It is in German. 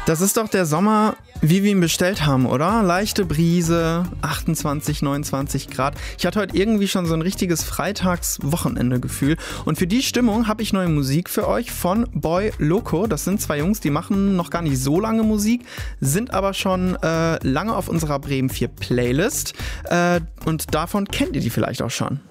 Das ist doch der Sommer, wie wir ihn bestellt haben, oder? Leichte Brise, 28, 29 Grad. Ich hatte heute irgendwie schon so ein richtiges Freitags-Wochenende-Gefühl. Und für die Stimmung habe ich neue Musik für euch von Boy Loco. Das sind zwei Jungs, die machen noch gar nicht so lange Musik, sind aber schon lange auf unserer Bremen 4 Playlist. Und davon kennt ihr die vielleicht auch schon.